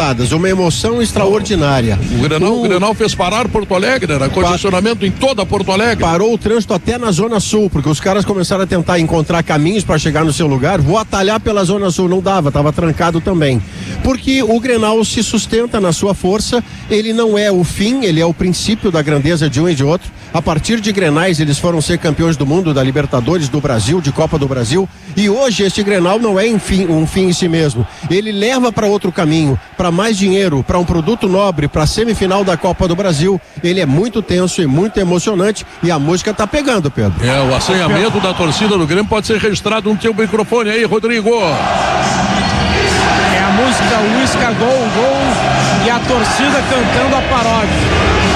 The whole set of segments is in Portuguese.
inusitadas, uma emoção extraordinária. O Grenal fez parar Porto Alegre, era congestionamento em toda Porto Alegre. Parou o trânsito até na Zona Sul, porque os caras começaram a tentar encontrar caminhos para chegar no seu lugar. Vou atalhar pela Zona Sul, não dava, estava trancado também. Porque o Grenal se sustenta na sua força, ele não é o fim, ele é o princípio da grandeza de um e de outro. A partir de Grenais, eles foram ser campeões do mundo, da Libertadores, do Brasil, de Copa do Brasil. E hoje este Grenal não é um fim em si mesmo. Ele leva para outro caminho, para mais dinheiro, para um produto nobre, para a semifinal da Copa do Brasil. Ele é muito tenso e muito emocionante e a música tá pegando, Pedro. O assanhamento da torcida do Grêmio pode ser registrado no teu microfone aí, Rodrigo. É a música Uisca Gol, Gol e a torcida cantando a paródia.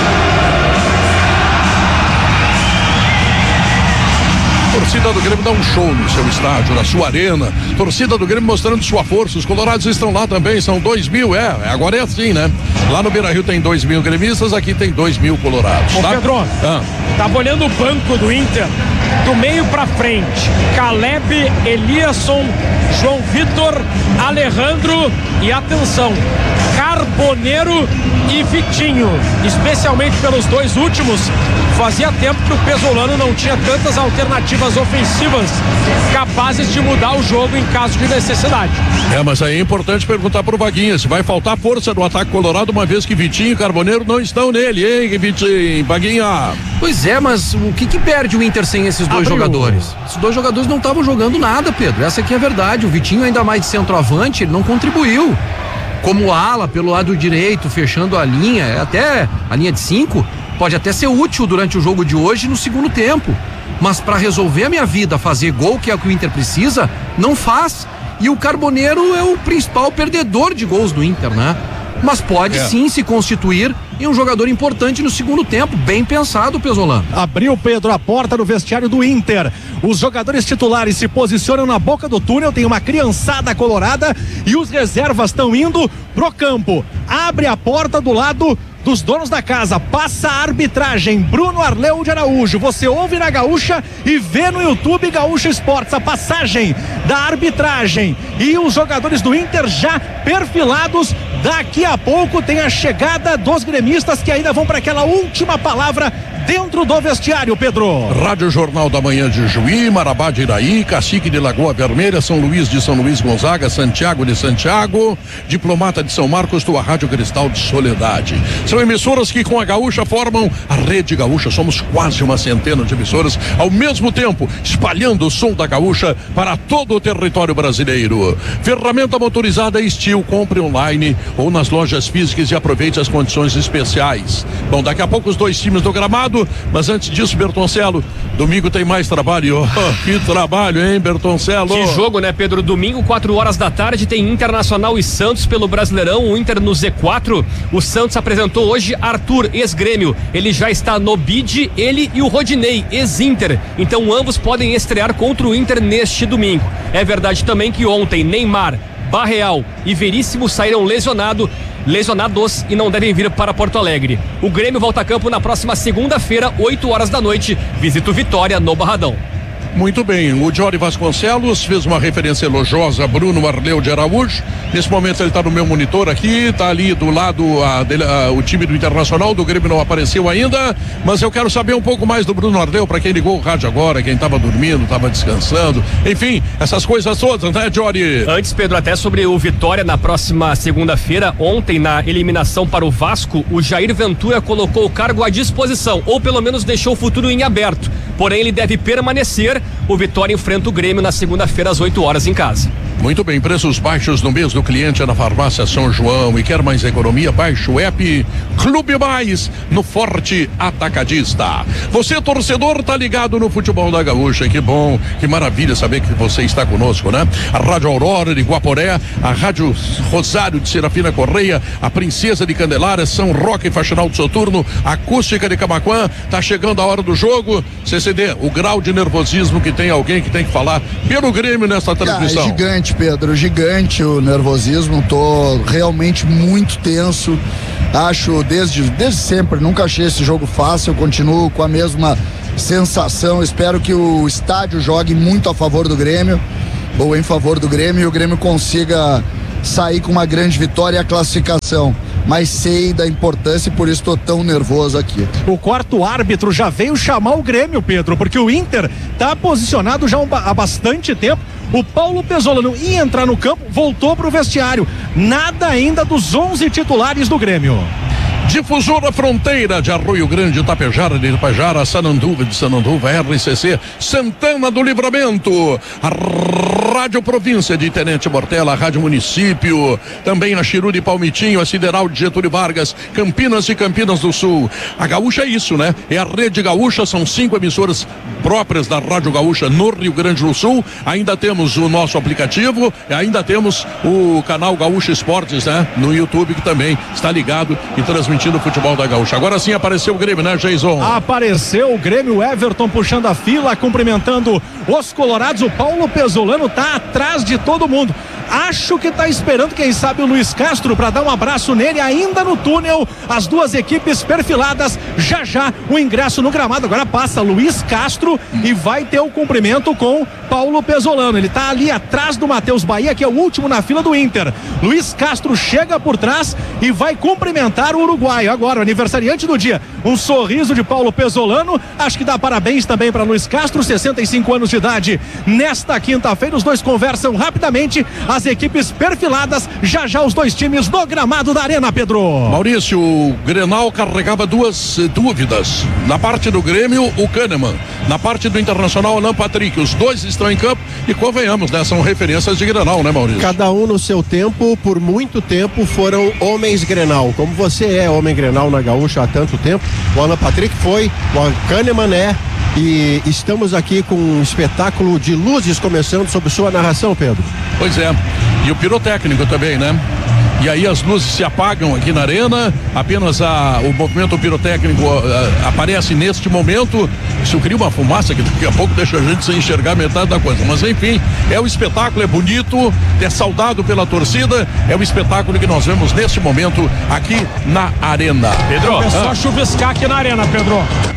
Torcida do Grêmio dá um show no seu estádio, na sua arena. Torcida do Grêmio mostrando sua força. Os colorados estão lá também, são 2.000, agora é assim, né? Lá no Beira-Rio tem 2.000 gremistas, aqui tem 2.000 colorados. Ô, Pedro, tava olhando o banco do Inter, do meio pra frente, Caleb, Eliasson, João Vitor, Alejandro e atenção, Carboneiro e Vitinho, especialmente pelos dois últimos. Fazia tempo que o Pesolano não tinha tantas alternativas ofensivas capazes de mudar o jogo em caso de necessidade. Mas aí é importante perguntar pro Vaguinha se vai faltar força no ataque colorado, uma vez que Vitinho e Carboneiro não estão nele, hein, Vitinho, Vaguinha? Pois é, mas o que perde o Inter sem esses dois jogadores? Esses dois jogadores não estavam jogando nada, Pedro, essa aqui é a verdade. O Vitinho, ainda mais de centroavante, ele não contribuiu. Como ala pelo lado direito, fechando a linha, até a linha de 5, pode até ser útil durante o jogo de hoje no segundo tempo. Mas para resolver a minha vida, fazer gol, que é o que o Inter precisa, não faz. E o Carboneiro é o principal perdedor de gols do Inter, né? Mas pode sim se constituir em um jogador importante no segundo tempo, bem pensado, Pesolano. Abriu, Pedro, a porta do vestiário do Inter. Os jogadores titulares se posicionam na boca do túnel, tem uma criançada colorada e os reservas estão indo pro campo. Abre a porta do lado dos donos da casa, passa a arbitragem, Bruno Arleu de Araújo. Você ouve na Gaúcha e vê no YouTube Gaúcha Esportes a passagem da arbitragem e os jogadores do Inter já perfilados. Daqui a pouco tem a chegada dos gremistas que ainda vão para aquela última palavra dentro do vestiário, Pedro. Rádio Jornal da Manhã de Juí, Marabá de Iraí, Cacique de Lagoa Vermelha, São Luís de São Luís Gonzaga, Santiago de Santiago, Diplomata de São Marcos, tua Rádio Cristal de Soledade. São emissoras que com a Gaúcha formam a Rede Gaúcha. Somos quase uma centena de emissoras ao mesmo tempo, espalhando o som da Gaúcha para todo o território brasileiro. Ferramenta motorizada Steel, compre online ou nas lojas físicas e aproveite as condições especiais. Bom, daqui a pouco os dois times do gramado, mas antes disso, Bertoncello, domingo tem mais trabalho. Que trabalho, hein, Bertoncello? Que jogo, né, Pedro? Domingo, 4 horas da tarde, tem Internacional e Santos pelo Brasileirão, o Inter no Z4. O Santos apresentou hoje Arthur, ex-Grêmio. Ele já está no bid, ele e o Rodinei, ex-Inter. Então ambos podem estrear contra o Inter neste domingo. É verdade também que ontem Neymar, Barreal e Veríssimo saíram lesionados e não devem vir para Porto Alegre. O Grêmio volta a campo na próxima segunda-feira, 8 horas da noite. Visita o Vitória no Barradão. Muito bem, o Jory Vasconcelos fez uma referência elogiosa a Bruno Arleu de Araújo. Nesse momento ele está no meu monitor aqui, está ali do lado o time do Internacional, do Grêmio não apareceu ainda, mas eu quero saber um pouco mais do Bruno Arleu, para quem ligou o rádio agora, quem estava dormindo, estava descansando, enfim, essas coisas todas, né, Jory? Antes, Pedro, até sobre o Vitória na próxima segunda-feira, ontem na eliminação para o Vasco, o Jair Ventura colocou o cargo à disposição, ou pelo menos deixou o futuro em aberto, porém ele deve permanecer. O Vitória enfrenta o Grêmio na segunda-feira às 8 horas em casa. Muito bem, preços baixos no mês do cliente é na Farmácia São João. E quer mais economia? Baixe o app Clube Mais no Forte Atacadista. Você, torcedor, tá ligado no futebol da Gaúcha. Que bom, que maravilha saber que você está conosco, né? A Rádio Aurora de Guaporé, a Rádio Rosário de Serafina Correia, a Princesa de Candelária, São Roque e Faxinal do Soturno, a Acústica de Camaquã. Tá chegando a hora do jogo. CCD, o grau de nervosismo que tem alguém que tem que falar pelo Grêmio nessa transmissão. Gigante, Pedro, gigante o nervosismo, tô realmente muito tenso, acho desde sempre, nunca achei esse jogo fácil, eu continuo com a mesma sensação, espero que o estádio jogue muito a favor do Grêmio, ou em favor do Grêmio, e o Grêmio consiga sair com uma grande vitória e a classificação. Mas sei da importância e por isso estou tão nervoso aqui. O quarto árbitro já veio chamar o Grêmio, Pedro, porque o Inter está posicionado já há bastante tempo. O Paulo Pezzolano ia entrar no campo, voltou para o vestiário. Nada ainda dos 11 titulares do Grêmio. Difusora Fronteira de Arroio Grande, Tapejara de Tapejara, Sananduva de Sananduva, RCC, Santana do Livramento, a Rádio Província de Tenente Bortela, a Rádio Município, também a Chiru de Palmitinho, a Sideral de Getúlio Vargas, Campinas e Campinas do Sul. A Gaúcha é isso, né? É a Rede Gaúcha, são 5 emissoras próprias da Rádio Gaúcha no Rio Grande do Sul. Ainda temos o nosso aplicativo, ainda temos o canal Gaúcha Esportes, né? No YouTube, que também está ligado e transmitindo o futebol da Gaúcha. Agora sim apareceu o Grêmio, né, Jason? Apareceu o Grêmio, Everton puxando a fila, cumprimentando os colorados. O Paulo Pezzolano tá atrás de todo mundo. Acho que tá esperando, quem sabe, o Luiz Castro para dar um abraço nele ainda no túnel. As duas equipes perfiladas, já o ingresso no gramado. Agora passa Luiz Castro e vai ter o cumprimento com Paulo Pezzolano. Ele tá ali atrás do Matheus Bahia, que é o último na fila do Inter. Luiz Castro chega por trás e vai cumprimentar o uruguaio. Agora, o aniversariante do dia, um sorriso de Paulo Pezzolano. Acho que dá parabéns também para Luiz Castro, 65 anos de idade. Nesta quinta-feira, os dois conversam rapidamente. As equipes perfiladas, já os dois times no gramado da Arena, Pedro. Maurício, o Grenal carregava duas dúvidas. Na parte do Grêmio, o Kahneman. Na parte do Internacional, Alan Patrick. Os dois estão em campo e convenhamos, né? São referências de Grenal, né, Maurício? Cada um no seu tempo, por muito tempo, foram homens Grenal. Como você é homem Grenal na Gaúcha há tanto tempo, o Alan Patrick foi, o Kahneman é. E estamos aqui com um espetáculo de luzes começando sob sua narração, Pedro. Pois é, e o pirotécnico também, né? E aí as luzes se apagam aqui na arena, apenas o movimento pirotécnico aparece neste momento. Isso cria uma fumaça que daqui a pouco deixa a gente sem enxergar metade da coisa. Mas enfim, é o espetáculo, é bonito, é saudado pela torcida, é o espetáculo que nós vemos neste momento aqui na arena. Pedro, começou a chuviscar aqui na arena, Pedro.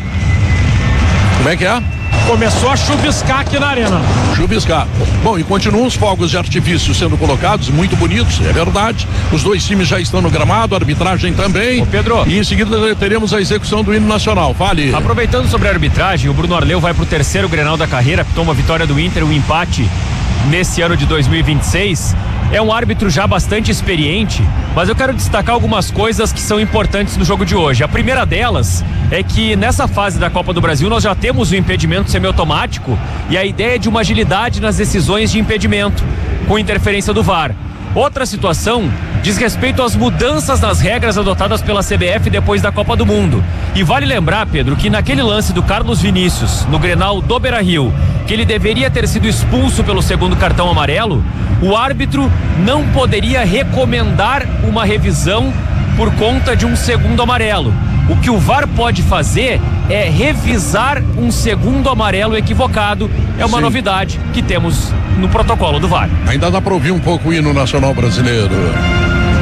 Como é que é? Começou a chuviscar aqui na arena. Chuviscar. Bom, e continuam os fogos de artifício sendo colocados, muito bonitos, é verdade. Os dois times já estão no gramado, a arbitragem também. Ô Pedro. E em seguida teremos a execução do hino nacional. Fale. Aproveitando sobre a arbitragem, o Bruno Arleu vai pro terceiro Grenal da carreira, toma a vitória do Inter, um empate nesse ano de 2026. É um árbitro já bastante experiente, mas eu quero destacar algumas coisas que são importantes no jogo de hoje. A primeira delas é que nessa fase da Copa do Brasil nós já temos o impedimento semiautomático e a ideia é de uma agilidade nas decisões de impedimento, com interferência do VAR. Outra situação diz respeito às mudanças nas regras adotadas pela CBF depois da Copa do Mundo. E vale lembrar, Pedro, que naquele lance do Carlos Vinícius, no Grenal do Beira-Rio, que ele deveria ter sido expulso pelo segundo cartão amarelo, o árbitro não poderia recomendar uma revisão por conta de um segundo amarelo. O que o VAR pode fazer é revisar um segundo amarelo equivocado. É uma novidade que temos no protocolo do VAR. Ainda dá para ouvir um pouco o hino nacional brasileiro.